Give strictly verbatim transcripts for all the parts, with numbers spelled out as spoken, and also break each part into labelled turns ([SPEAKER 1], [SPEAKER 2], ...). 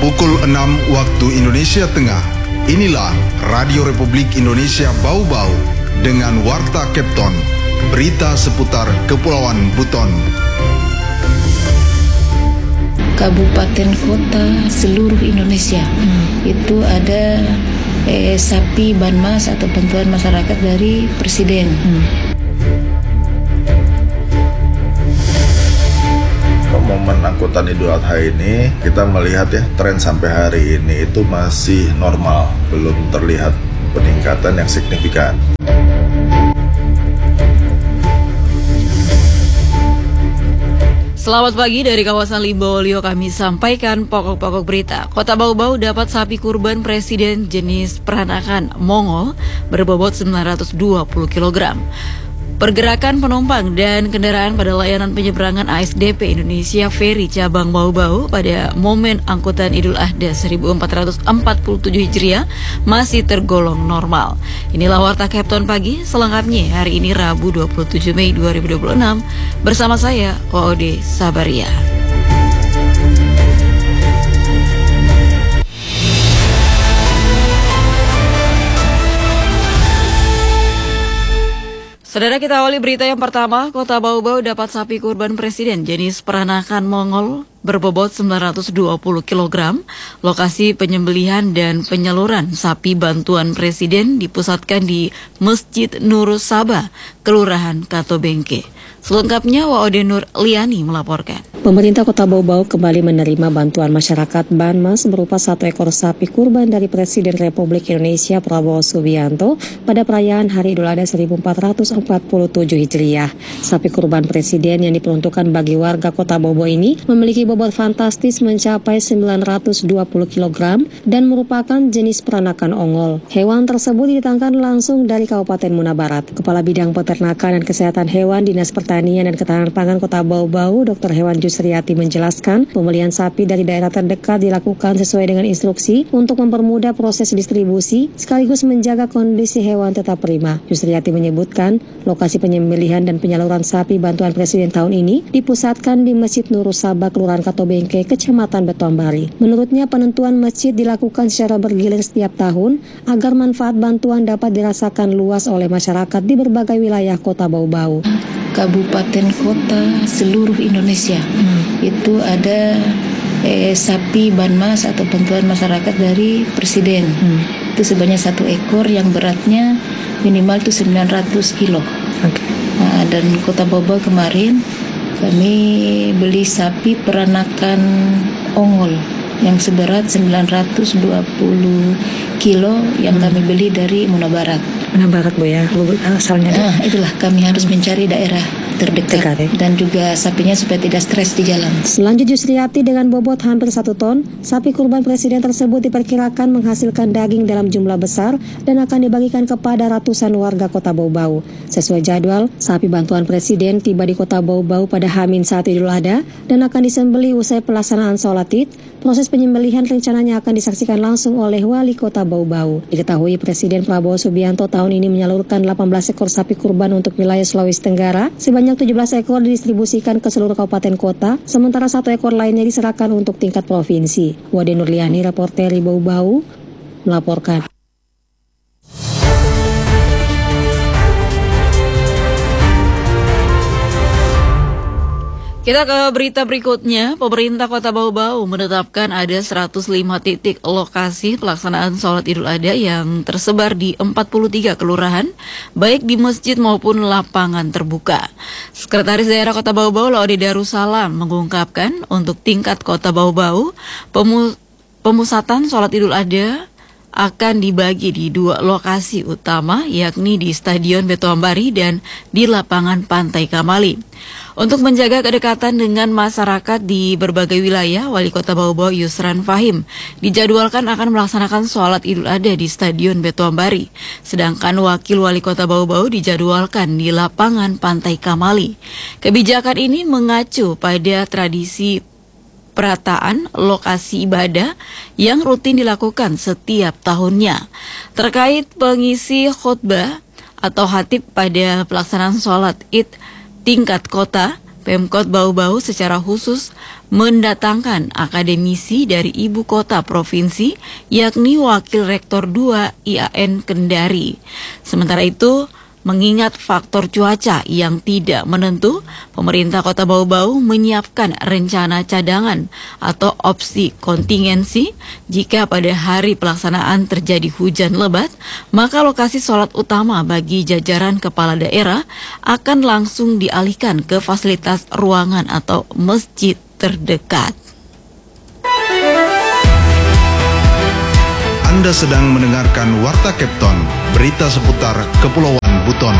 [SPEAKER 1] Pukul enam waktu Indonesia Tengah. Inilah Radio Republik Indonesia Bau-Bau dengan Warta Kepton, berita seputar Kepulauan Buton.
[SPEAKER 2] Kabupaten kota seluruh Indonesia hmm. itu ada eh, sapi Banmas atau bantuan masyarakat dari Presiden. Hmm.
[SPEAKER 3] Momen angkutan Idul Adha ini kita melihat ya tren sampai hari ini itu masih normal, belum terlihat peningkatan yang signifikan.
[SPEAKER 4] Selamat pagi dari kawasan Limbolio, kami sampaikan pokok-pokok berita. Kota Bau-Bau dapat sapi kurban Presiden jenis peranakan Mongol berbobot sembilan ratus dua puluh kilogram. Pergerakan penumpang dan kendaraan pada layanan penyeberangan A S D P Indonesia Ferry cabang Bau-Bau pada momen angkutan Idul Adha seribu empat ratus empat puluh tujuh Hijriah masih tergolong normal. Inilah Warta Kepton pagi, selengkapnya hari ini Rabu dua puluh tujuh Mei dua ribu dua puluh enam bersama saya O O D Sabaria. Saudara, kita awali berita yang pertama. Kota Bau-Bau dapat sapi kurban Presiden jenis peranakan Mongol berbobot sembilan ratus dua puluh kilogram. Lokasi penyembelihan dan penyaluran sapi bantuan Presiden dipusatkan di Masjid Nurus Sabah, Kelurahan Katobengke. Selengkapnya W O D Nur Liani melaporkan.
[SPEAKER 5] Pemerintah Kota Bau-Bau kembali menerima bantuan masyarakat Banmas berupa satu ekor sapi kurban dari Presiden Republik Indonesia Prabowo Subianto pada perayaan Hari Idul Adha seribu empat ratus empat puluh tujuh Hijriah. Sapi kurban Presiden yang diperuntukkan bagi warga Kota Bau-Bau ini memiliki bobot fantastis mencapai sembilan ratus dua puluh kilogram dan merupakan jenis peranakan ongol. Hewan tersebut didatangkan langsung dari Kabupaten Muna Barat. Kepala Bidang Peternakan dan Kesehatan Hewan Dinas Pertanian dan Ketahanan Pangan Kota Bau-Bau, Doktor Hewan Jusriati menjelaskan, pembelian sapi dari daerah terdekat dilakukan sesuai dengan instruksi untuk mempermudah proses distribusi sekaligus menjaga kondisi hewan tetap prima. Jusriati menyebutkan, lokasi penyembelihan dan penyaluran sapi bantuan Presiden tahun ini dipusatkan di Masjid Nurus Sabah, Kelurahan Katobengke, Kecamatan Betonbari. Menurutnya, penentuan masjid dilakukan secara bergilir setiap tahun agar manfaat bantuan dapat dirasakan luas oleh masyarakat di berbagai wilayah Kota Bau-Bau.
[SPEAKER 2] Kabupaten kota seluruh Indonesia hmm. itu ada eh, sapi Banmas atau bantuan masyarakat dari Presiden. Hmm. Itu sebanyak satu ekor yang beratnya minimal itu sembilan ratus kilo. Okay. Nah, dan Kota Bau-Bau kemarin kami beli sapi peranakan ongol yang seberat sembilan ratus dua puluh kilo yang hmm. kami beli dari Muna Barat.
[SPEAKER 5] Muna Barat, Bu, ya, asalnya.
[SPEAKER 2] Nah, itulah kami harus mencari daerah terdekat Dekat, ya? Dan juga sapinya supaya tidak stres di jalan.
[SPEAKER 5] Selanjut Jusriati dengan bobot hampir satu ton, sapi kurban Presiden tersebut diperkirakan menghasilkan daging dalam jumlah besar dan akan dibagikan kepada ratusan warga Kota Bau-Bau. Sesuai jadwal, sapi bantuan Presiden tiba di Kota Bau-Bau pada H min satu Idul Adha dan akan disembelih usai pelaksanaan sholat Id. Proses penyembelihan rencananya akan disaksikan langsung oleh Wali Kota Bau-Bau. Diketahui Presiden Prabowo Subianto tahun ini menyalurkan delapan belas ekor sapi kurban untuk wilayah Sulawesi Tenggara. Sebanyak tujuh belas ekor didistribusikan ke seluruh kabupaten kota, sementara satu ekor lainnya diserahkan untuk tingkat provinsi. Wade Nurliani, reporter di Bau-Bau, melaporkan.
[SPEAKER 4] Kita ke berita berikutnya. Pemerintah Kota Bau-Bau menetapkan ada seratus lima titik lokasi pelaksanaan sholat Idul Adha yang tersebar di empat puluh tiga kelurahan, baik di masjid maupun lapangan terbuka. Sekretaris Daerah Kota Bau-Bau Laode Darussalam mengungkapkan untuk tingkat Kota Bau-Bau, pemu- pemusatan sholat Idul Adha akan dibagi di dua lokasi utama, yakni di Stadion Betonbari dan di lapangan Pantai Kamali. Untuk menjaga kedekatan dengan masyarakat di berbagai wilayah, Wali Kota Bau-Bau Yusran Fahim dijadwalkan akan melaksanakan sholat Idul Adha di Stadion Betonbari. Sedangkan Wakil Wali Kota Bau-Bau dijadwalkan di lapangan Pantai Kamali. Kebijakan ini mengacu pada tradisi perataan lokasi ibadah yang rutin dilakukan setiap tahunnya. Terkait pengisi khutbah atau khatib pada pelaksanaan sholat Id tingkat kota, Pemkot Bau-Bau secara khusus mendatangkan akademisi dari ibu kota provinsi, yakni Wakil Rektor dua I A N Kendari. Sementara itu, mengingat faktor cuaca yang tidak menentu, pemerintah Kota Bau-Bau menyiapkan rencana cadangan atau opsi kontingensi jika pada hari pelaksanaan terjadi hujan lebat, maka lokasi sholat utama bagi jajaran kepala daerah akan langsung dialihkan ke fasilitas ruangan atau masjid terdekat.
[SPEAKER 1] Anda sedang mendengarkan Warta Kepton, berita seputar Kepulauan Buton.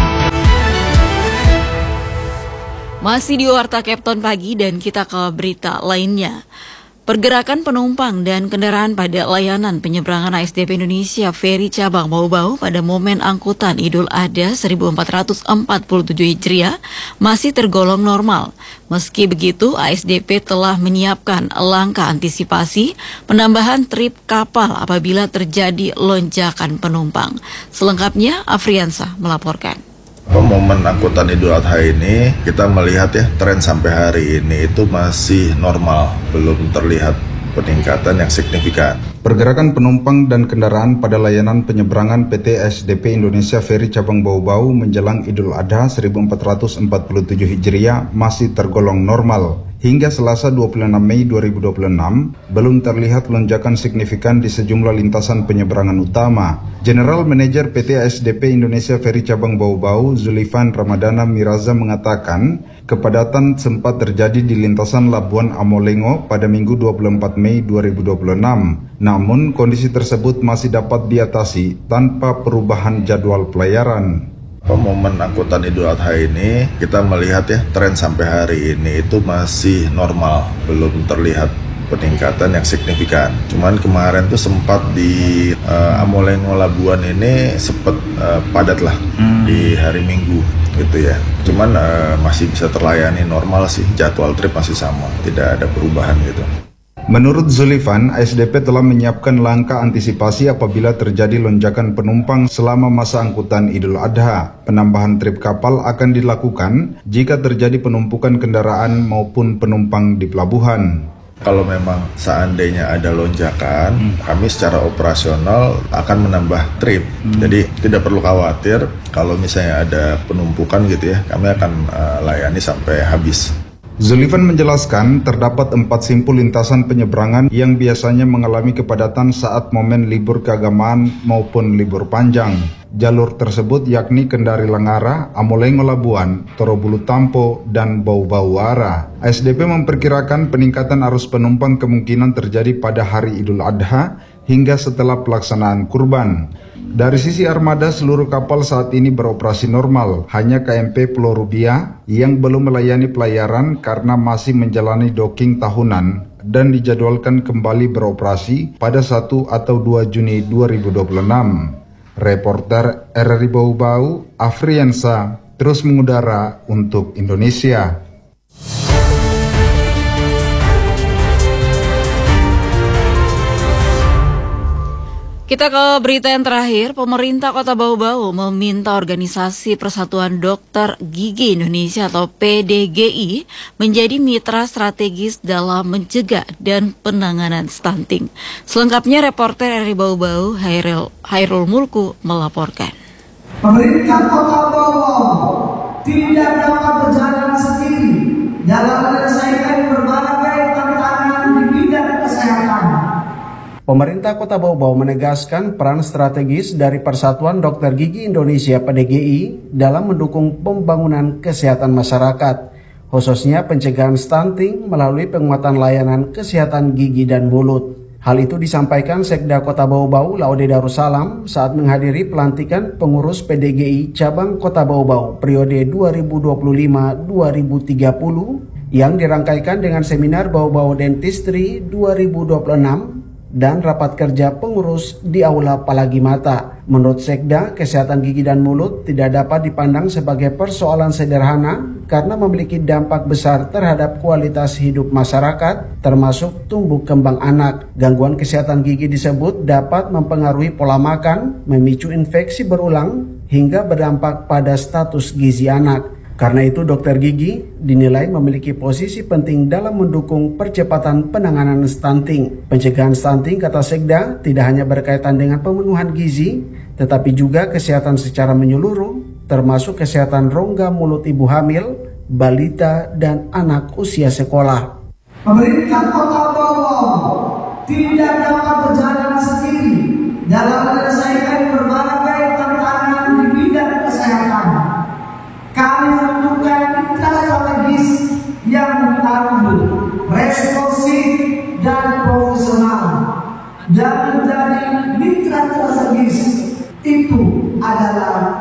[SPEAKER 4] Masih di Warta Kepton pagi dan kita ke berita lainnya. Pergerakan penumpang dan kendaraan pada layanan penyeberangan A S D P Indonesia Ferry Cabang Bau-Bau pada momen angkutan Idul Adha seribu empat ratus empat puluh tujuh Hijriah masih tergolong normal. Meski begitu, A S D P telah menyiapkan langkah antisipasi penambahan trip kapal apabila terjadi lonjakan penumpang. Selengkapnya, Afriansa melaporkan.
[SPEAKER 3] Momen angkutan Idul Adha ini kita melihat ya tren sampai hari ini itu masih normal, belum terlihat peningkatan yang signifikan.
[SPEAKER 1] Pergerakan penumpang dan kendaraan pada layanan penyeberangan P T A S D P Indonesia Ferry Cabang Bau-Bau menjelang Idul Adha seribu empat ratus empat puluh tujuh Hijriah masih tergolong normal. Hingga Selasa dua puluh enam Mei dua ribu dua puluh enam, belum terlihat lonjakan signifikan di sejumlah lintasan penyeberangan utama. General Manager P T A S D P Indonesia Ferry Cabang Bau-Bau, Zulifan Ramadana Miraza mengatakan, kepadatan sempat terjadi di lintasan Labuan Amolengo pada Minggu dua puluh empat Mei dua ribu dua puluh enam. Namun, kondisi tersebut masih dapat diatasi tanpa perubahan jadwal pelayaran.
[SPEAKER 3] Momen angkutan Idul Adha ini kita melihat ya tren sampai hari ini itu masih normal, belum terlihat peningkatan yang signifikan. Cuman kemarin tuh sempat di uh, Amolengo Labuan ini sempat uh, padat lah hmm. di hari Minggu gitu ya. Cuman uh, masih bisa terlayani normal sih, jadwal trip masih sama, tidak ada perubahan gitu.
[SPEAKER 1] Menurut Zulifan, A S D P telah menyiapkan langkah antisipasi apabila terjadi lonjakan penumpang selama masa angkutan Idul Adha. Penambahan trip kapal akan dilakukan jika terjadi penumpukan kendaraan maupun penumpang di pelabuhan.
[SPEAKER 3] Kalau memang seandainya ada lonjakan, hmm. kami secara operasional akan menambah trip. Hmm. Jadi tidak perlu khawatir kalau misalnya ada penumpukan gitu ya, kami akan uh, layani sampai habis.
[SPEAKER 1] Zulifan menjelaskan terdapat empat simpul lintasan penyeberangan yang biasanya mengalami kepadatan saat momen libur keagamaan maupun libur panjang. Jalur tersebut yakni Kendari Langara, Amolengo Labuan, Torobulu Tampo, dan Bau-Bau Ara. A S D P memperkirakan peningkatan arus penumpang kemungkinan terjadi pada hari Idul Adha hingga setelah pelaksanaan kurban. Dari sisi armada, seluruh kapal saat ini beroperasi normal. Hanya K M P Pulau Rubia yang belum melayani pelayaran karena masih menjalani docking tahunan dan dijadwalkan kembali beroperasi pada satu atau dua Juni dua ribu dua puluh enam. Reporter R R I Bau-Bau, Afriansa, terus mengudara untuk Indonesia.
[SPEAKER 4] Kita ke berita yang terakhir. Pemerintah Kota Bau-Bau meminta Organisasi Persatuan Dokter Gigi Indonesia atau P D G I menjadi mitra strategis dalam mencegah dan penanganan stunting. Selengkapnya reporter R R I Bau-Bau Hairul, Hairul Mulku melaporkan.
[SPEAKER 6] Pemerintah Kota Bau-Bau tidak dapat berjalan sendiri dalam menyelesaikan berbagai tantangan di bidang kesehatan. Pemerintah Kota Bau-Bau menegaskan peran strategis dari Persatuan Dokter Gigi Indonesia P D G I dalam mendukung pembangunan kesehatan masyarakat, khususnya pencegahan stunting melalui penguatan layanan kesehatan gigi dan mulut. Hal itu disampaikan Sekda Kota Bau-Bau Laude Darussalam saat menghadiri pelantikan pengurus P D G I Cabang Kota Bau-Bau periode dua ribu dua puluh lima sampai dua ribu tiga puluh yang dirangkaikan dengan seminar Bau-Bau Dentistry dua ribu dua puluh enam dan rapat kerja pengurus di Aula Palagi Mata. Menurut Sekda, kesehatan gigi dan mulut tidak dapat dipandang sebagai persoalan sederhana karena memiliki dampak besar terhadap kualitas hidup masyarakat, termasuk tumbuh kembang anak. Gangguan kesehatan gigi disebut dapat mempengaruhi pola makan, memicu infeksi berulang, hingga berdampak pada status gizi anak.
[SPEAKER 7] Karena itu dokter gigi dinilai memiliki posisi penting dalam mendukung percepatan penanganan stunting. Pencegahan stunting, kata Sekda, tidak hanya berkaitan dengan pemenuhan gizi, tetapi juga kesehatan secara menyeluruh, termasuk kesehatan rongga mulut ibu hamil, balita, dan anak usia sekolah.
[SPEAKER 6] Pemerintah Kota Bawang tidak dapat berjalan sendiri dalam menyelesaikan berbagai tantangan di bidang kesehatan. Kami membutuhkan mitra strategis yang tangguh, responsif, dan profesional. Dan menjadi mitra strategis itu adalah